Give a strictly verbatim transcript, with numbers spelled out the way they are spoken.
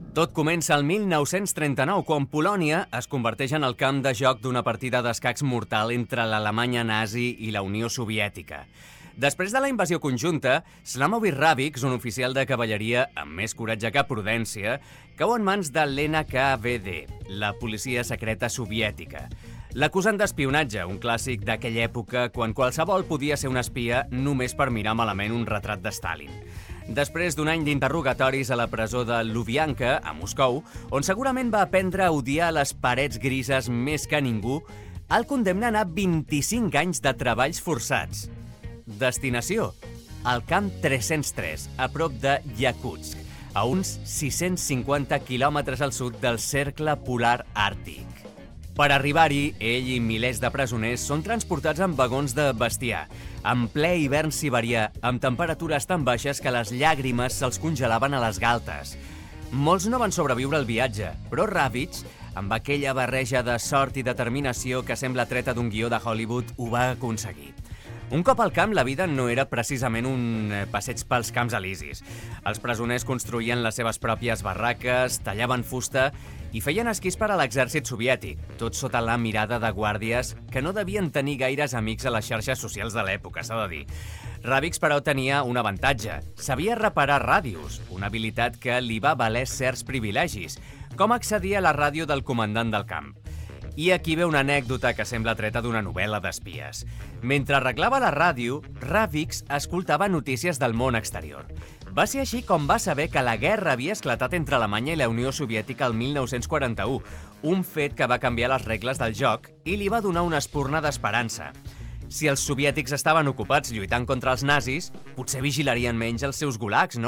Tot comença el mil nou-cents trenta-nou, quan Polònia es converteix en el camp de joc d'una partida d'escacs mortal entre l'Alemanya nazi i la Unió Soviètica. Després de la invasió conjunta, Slamovich Ravics, un oficial de cavalleria amb més coratge que prudència, cau en mans de l'N K V D, la policia secreta soviètica. L'acusen d'espionatge, un clàssic d'aquella època quan qualsevol podia ser un espia només per mirar malament un retrat de Stalin. Després d'un any d'interrogatoris a la presó de Lubyanka, a Moscou, on segurament va aprendre a odiar les parets grises més que ningú, el condemnen a vint-i-cinc anys de treballs forçats. Destinació: el camp tres-cents tres, a prop de Yakutsk, a uns sis-cents cinquanta quilòmetres al sud del cercle polar àrtic. Per arribar-hi, ell i milers de presoners són transportats en vagons de bestiar, en ple hivern siberià, amb temperatures tan baixes que les llàgrimes se'ls congelaven a les galtes. Molts no van sobreviure al viatge, però Ravics, amb aquella barreja de sort i determinació que sembla treta d'un guió de Hollywood, ho va aconseguir. Un cop al camp, la vida no era precisament un passeig pels camps elisis. Els presoners construïen les seves pròpies barraques, tallaven fusta i feien esquís per a l'exèrcit soviètic, tot sota la mirada de guàrdies que no devien tenir gaires amics a les xarxes socials de l'època, s'ha de dir. Ravics, però, tenia un avantatge. Sabia reparar ràdios, una habilitat que li va valer certs privilegis, com accedir a la ràdio del comandant del camp. I aquí ve una anècdota que sembla treta d'una novel·la d'espies. Mentre arreglava la ràdio, Ravics escoltava notícies del món exterior. Va ser així com va saber que la guerra havia esclatat entre Alemanya i la Unió Soviètica el mil nou-cents quaranta-u, un fet que va canviar les regles del joc i li va donar una espurna d'esperança. Si els soviètics estaven ocupats lluitant contra els nazis, potser vigilarien menys els seus gulags, no?